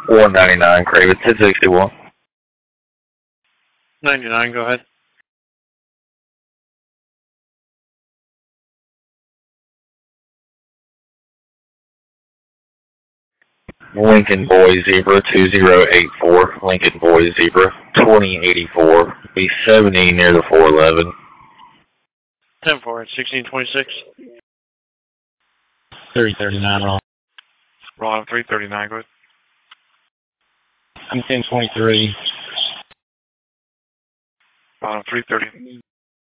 199, Craven, 1061. 99, go ahead. Lincoln Boy Zebra 2084, Lincoln Boy Zebra 2084, be 70 near the 411. 10 for it, 1626. 339 wrong. Wrong, 339, go ahead. I'm 1023. Wrong, 330.